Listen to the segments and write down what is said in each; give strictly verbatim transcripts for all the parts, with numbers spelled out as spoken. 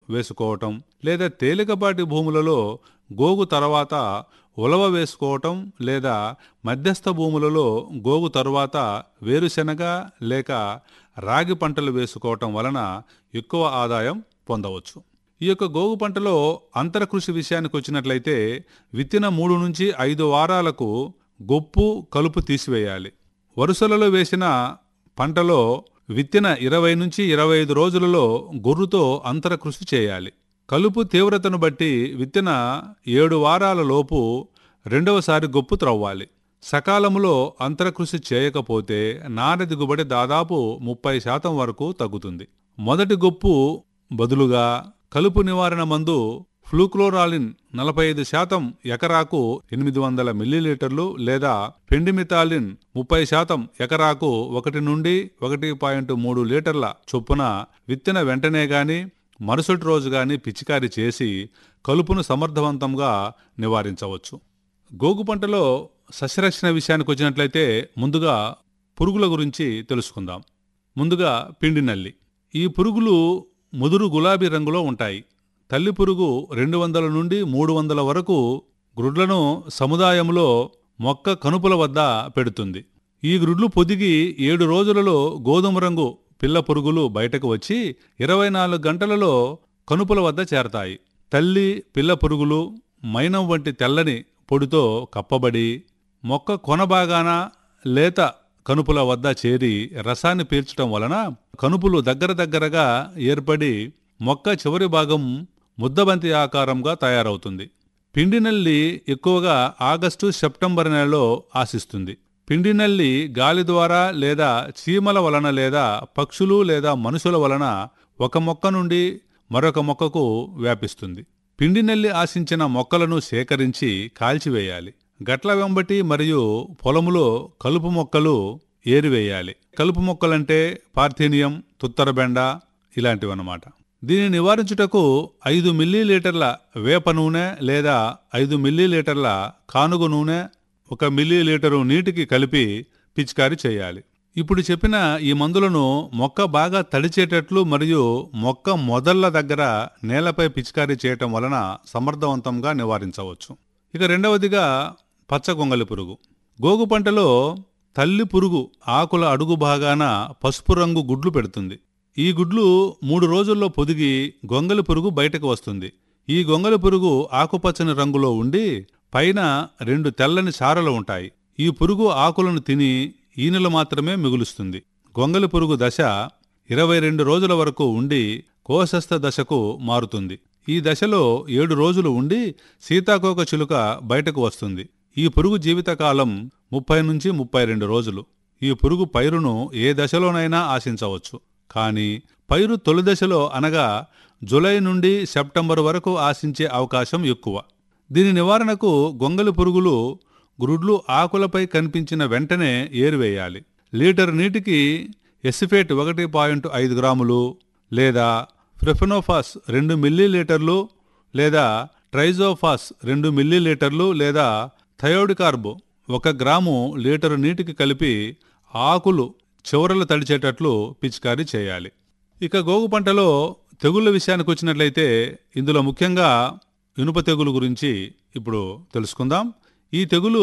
వేసుకోవటం, లేదా తేలికపాటి భూములలో గోగు తర్వాత ఉలవ వేసుకోవటం, లేదా మధ్యస్థ భూములలో గోగు తరువాత వేరుశెనగ లేక రాగి పంటలు వేసుకోవటం వలన ఎక్కువ ఆదాయం పొందవచ్చు. ఈ యొక్క గోగు పంటలో అంతర కృషి విషయానికి వచ్చినట్లయితే విత్తిన మూడు నుంచి ఐదు వారాలకు గొప్పు కలుపు తీసివేయాలి. వరుసలలో వేసిన పంటలో విత్తిన ఇరవై నుంచి ఇరవై ఐదు రోజులలో గొర్రుతో అంతర కృషి చేయాలి. కలుపు తీవ్రతను బట్టి విత్తిన ఏడు వారాల లోపు రెండవసారి గొప్పు త్రవ్వాలి. సకాలంలో అంతరకృషి చేయకపోతే నార దిగుబడి దాదాపు ముప్పై శాతం వరకు తగ్గుతుంది. మొదటి గొప్పు బదులుగా కలుపు నివారణ మందు ఫ్లూక్లోరాలిన్ నలభై ఐదు శాతం ఎకరాకు ఎనిమిది వందల మిల్లీలీటర్లు లేదా పెండిమిథాలిన్ ముప్పై శాతం ఎకరాకు ఒకటి నుండి ఒకటి పాయింట్ మూడు లీటర్ల చొప్పున విత్తిన వెంటనే గాని మరుసటి రోజు గాని పిచికారీ చేసి కలుపును సమర్థవంతంగా నివారించవచ్చు. గోగు పంటలో సస్యరక్షణ విషయానికి వచ్చినట్లయితే ముందుగా పురుగుల గురించి తెలుసుకుందాం. ముందుగా పిండి నల్లి. ఈ పురుగులు ముదురు గులాబీ రంగులో ఉంటాయి. తల్లి పురుగు రెండు వందల నుండి మూడు వందల వరకు గ్రుడ్లను సముదాయంలో మొక్క కనుపుల వద్ద పెడుతుంది. ఈ గ్రుడ్లు పొదిగి ఏడు రోజులలో గోధుమ రంగు పిల్ల పురుగులు బయటకు వచ్చి ఇరవై నాలుగు గంటలలో కనుపుల వద్ద చేరతాయి. తల్లి పిల్ల పురుగులు మైనం వంటి తెల్లని పొడితో కప్పబడి మొక్క కొనబాగాన లేత కనుపుల వద్ద చేరి రసాన్ని పీల్చటం వలన కనుపులు దగ్గర దగ్గరగా ఏర్పడి మొక్క చివరి భాగం ముద్దబంతి ఆకారంగా తయారవుతుంది. పిండి నల్లి ఎక్కువగా ఆగస్టు సెప్టెంబర్ నెలలో ఆశిస్తుంది. పిండి నల్లి గాలి ద్వారా లేదా చీమల వలన లేదా పక్షులు లేదా మనుషుల వలన ఒక మొక్క నుండి మరొక మొక్కకు వ్యాపిస్తుంది. పిండి నల్లి ఆశించిన మొక్కలను సేకరించి కాల్చివేయాలి. గట్ల వెంబటి మరియు పొలములో కలుపు మొక్కలు ఏరివేయాలి. కలుపు మొక్కలంటే పార్థీనియం, తుత్తరబెండ ఇలాంటివన్నమాట. దీన్ని నివారించుటకు ఐదు మిల్లీలీటర్ల వేప నూనె లేదా ఐదు మిల్లీలీటర్ల కానుగ నూనె ఒక మిల్లీలీటరు నీటికి కలిపి పిచికారీ చేయాలి. ఇప్పుడు చెప్పిన ఈ మందులను మొక్క బాగా తడిచేటట్లు మరియు మొక్క మొదళ్ల దగ్గర నేలపై పిచికారీ చేయటం వలన సమర్థవంతంగా నివారించవచ్చు. ఇక రెండవదిగా పచ్చగొంగలి పురుగు. గోగు పంటలో తల్లి పురుగు ఆకుల అడుగు భాగాన పసుపు రంగు గుడ్లు పెడుతుంది. ఈ గుడ్లు మూడు రోజుల్లో పొదిగి గొంగలి పురుగు బయటకు వస్తుంది. ఈ గొంగలి పురుగు ఆకుపచ్చని రంగులో ఉండి పైన రెండు తెల్లని చారలు ఉంటాయి. ఈ పురుగు ఆకులను తిని ఈనెలు మాత్రమే మిగులుస్తుంది. గొంగలి పురుగు దశ ఇరవై రెండు రోజుల వరకు ఉండి కోశస్థ దశకు మారుతుంది. ఈ దశలో ఏడు రోజులు ఉండి సీతాకోక చిలుక బయటకు వస్తుంది. ఈ పురుగు జీవితకాలం ముప్పై నుంచి ముప్పై రెండు రోజులు. ఈ పురుగు పైరును ఏ దశలోనైనా ఆశించవచ్చు. కానీ పైరు తొలి దశలో అనగా జులై నుండి సెప్టెంబర్ వరకు ఆశించే అవకాశం ఎక్కువ. దీని నివారణకు గొంగలి పురుగులు గ్రుడ్లు ఆకులపై కనిపించిన వెంటనే ఏరివేయాలి. లీటర్ నీటికి ఎసిఫేట్ ఒకటి పాయింట్ ఐదు గ్రాములు లేదా ఫ్రెఫెనోఫాస్ రెండు మిల్లీలీటర్లు లేదా ట్రైజోఫాస్ రెండు మిల్లీలీటర్లు లేదా థయోడికార్బ్ ఒక గ్రాము లీటరు నీటికి కలిపి ఆకులు చివరలు తడిచేటట్లు పిచికారీ చేయాలి. ఇక గోగు పంటలో తెగుళ్ళ విషయానికి వచ్చినట్లయితే ఇందులో ముఖ్యంగా ఇనుప తెగులు గురించి ఇప్పుడు తెలుసుకుందాం. ఈ తెగులు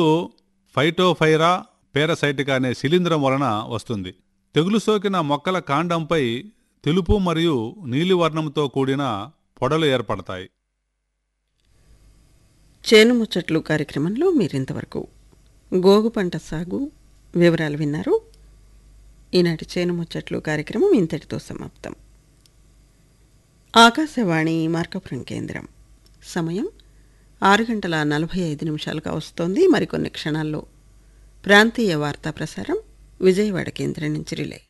ఫైటోఫైరా పేరసైటికా అనే శిలీంధ్రం వలన వస్తుంది. తెగులు సోకిన మొక్కల కాండంపై తెలుపు మరియు నీలివర్ణంతో కూడిన పొడలు ఏర్పడతాయి. చేను ముచ్చట్లు కార్యక్రమంలో మీరింతవరకు గోగు పంట సాగు వివరాలు విన్నారు. ఈనాటి చేను ముచ్చట్లు కార్యక్రమం ఇంతటితో సమాప్తం. ఆకాశవాణి మార్కాపురం కేంద్రం. సమయం ఆరు గంటల నలభై ఐదు నిమిషాలుగా వస్తోంది. మరికొన్ని క్షణాల్లో ప్రాంతీయ వార్తా ప్రసారం విజయవాడ కేంద్రం నుంచి రిలే.